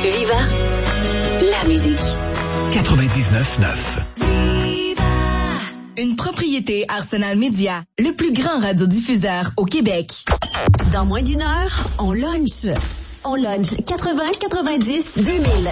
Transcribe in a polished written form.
Radio Viva, la musique. 99.9. Une propriété Arsenal Média, le plus grand radiodiffuseur au Québec. Dans moins d'une heure, on lunch. On lunch 80, 90, 2000.